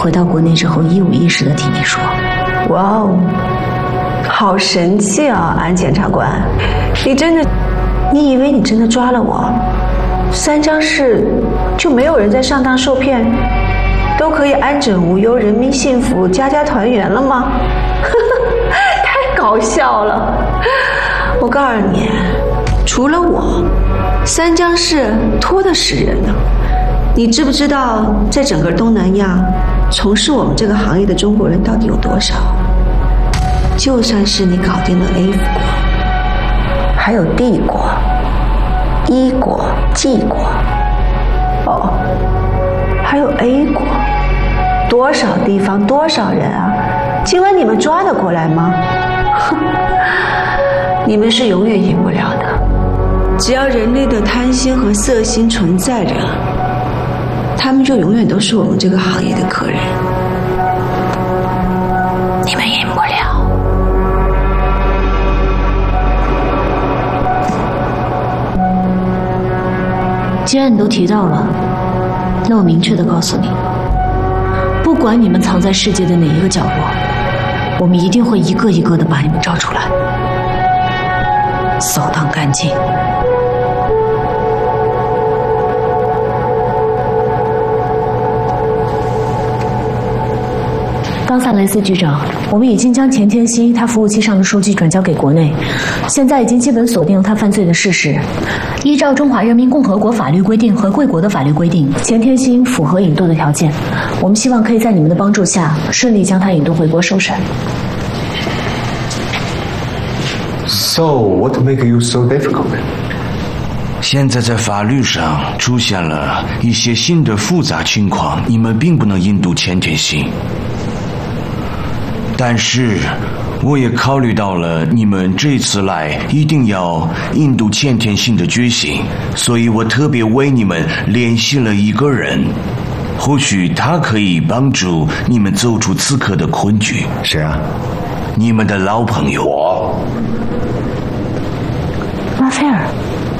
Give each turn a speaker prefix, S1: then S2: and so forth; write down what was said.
S1: 回到国内之后一五一十的听你说。
S2: 哇哦，好神气啊，安检察官，你以为你真的抓了我，三江市就没有人在上当受骗，都可以安枕无忧、人民幸福、家家团圆了吗？太搞笑了！我告诉你，除了我，三江市多的是人呢。你知不知道，在整个东南亚，从事我们这个行业的中国人到底有多少？就算是你搞定了 A 国，还有 D 国、E 国、G 国，哦，还有 A 国，多少地方多少人啊？今晚你们抓得过来吗？哼，你们是永远赢不了的。只要人类的贪心和色心存在着，他们就永远都是我们这个行业的客人。你们赢不了。
S1: 既然你都提到了，那我明确的告诉你，不管你们藏在世界的哪一个角落，我们一定会一个一个的把你们找出来，扫荡干净。刚才雷斯局长，我们已经将钱天锡他服务器上的数据转交给国内，现在已经基本锁定了他犯罪的事实。依照中华人民共和国法律规定和贵国的法律规定，钱天锡符合引渡的条件。我们希望可以在你们的帮助下，顺利将他引渡回国受审。
S3: So what make you so difficult?
S4: 现在在法律上出现了一些新的复杂情况，你们并不能引渡钱天锡。但是我也考虑到了你们这次来一定要引渡钱天锡的决心，所以我特别为你们联系了一个人，或许他可以帮助你们走出此刻的困局。
S3: 谁啊？
S4: 你们的老朋友。
S3: 我。
S1: 拉斐尔。